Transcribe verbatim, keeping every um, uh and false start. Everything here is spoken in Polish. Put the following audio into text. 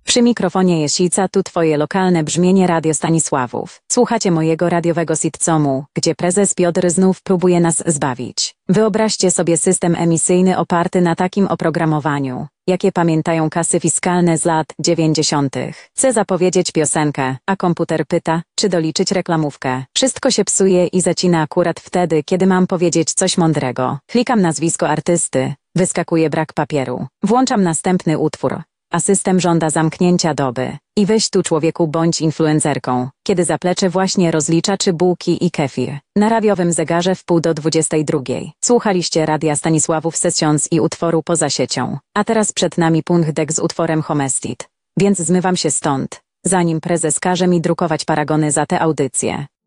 Przy mikrofonie Jesica, tu twoje lokalne brzmienie Radio Stanisławów. Słuchacie mojego radiowego sitcomu, gdzie prezes Piotr znów próbuje nas zbawić. Wyobraźcie sobie system emisyjny oparty na takim oprogramowaniu, jakie pamiętają kasy fiskalne z lat dziewięćdziesiątych. Chcę zapowiedzieć piosenkę, a komputer pyta, czy doliczyć reklamówkę. Wszystko się psuje i zacina akurat wtedy, kiedy mam powiedzieć coś mądrego. Klikam nazwisko artysty, wyskakuje brak papieru. Włączam następny utwór, a system żąda zamknięcia doby. I weź tu człowieku, bądź influencerką, kiedy zaplecze właśnie rozlicza czy bułki i kefir. Na radiowym zegarze w pół do dwudziestej drugiej. Słuchaliście Radia Stanisławów Sessions i utworu Poza siecią. A teraz przed nami punkt z utworem Homestead. Więc zmywam się stąd, zanim prezes każe mi drukować paragony za tę audycję.